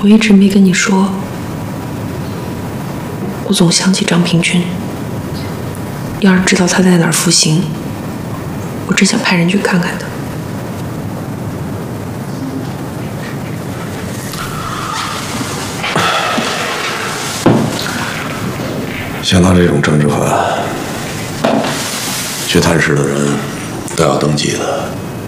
我一直没跟你说，我总想起张平君。要是知道他在哪儿服刑，我真想派人去看看他。 像他这种政治犯，去探视的人都要登记的。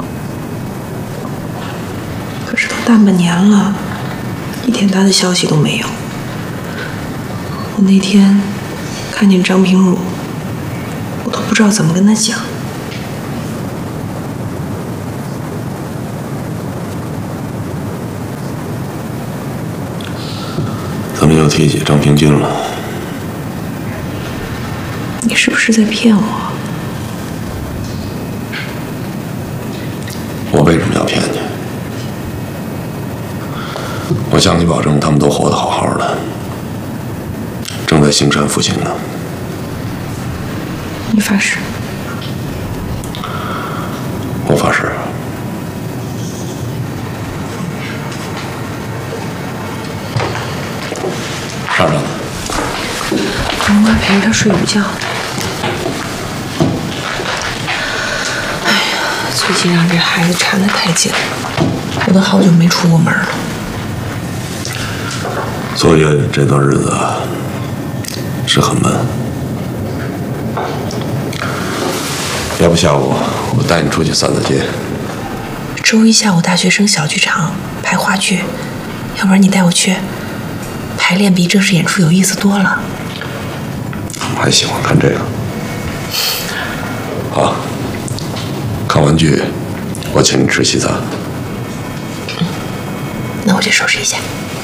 可是都大半年了，一点他的消息都没有。我那天看见张平汝，我都不知道怎么跟他讲。 怎么又提起张平君了？ 你是不是在骗我？ 我为什么要骗你？我向你保证，他们都活得好好的，正在刑山服刑呢。 你发誓？ 我发誓。莎莎呢？ 我妈陪着他睡午觉。哎呀，最近让这孩子缠得太紧了，我都好久没出过门了。 坐月这段日子是很闷，要不下午我带你出去散散街？ 周一下午大学生小剧场排话剧，要不然你带我去？排练比正式演出有意思多了。 我还喜欢看这个。好，看完剧我请你吃西餐。 那我去收拾一下。